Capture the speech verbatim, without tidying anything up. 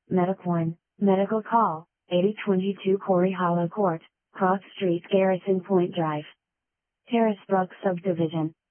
Medic one, Medical Call, eighty twenty-two Corey Hollow Court, Cross Street, Garrison Point Drive. Terrace Brook Subdivision.